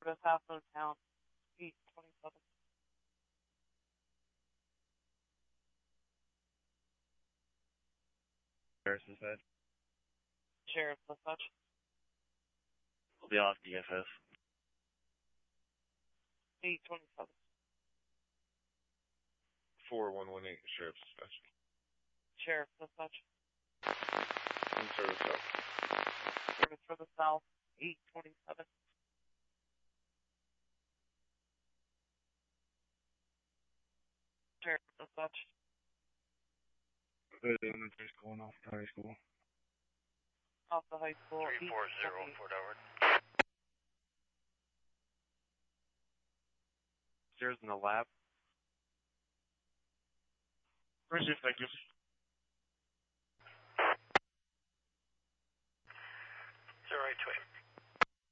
Service, Halfmoon Town, 827. Sheriff's dispatch. Sheriff's dispatch. We'll be off DFS. 827. 4118, Sheriff's dispatch. Sheriff's dispatch. Service south. Service for the south, 827. Sheriff's dispatch. Elementary school and off the high school. Off the high school, 340 Fort Howard. Stairs in the lab. Where's the effective?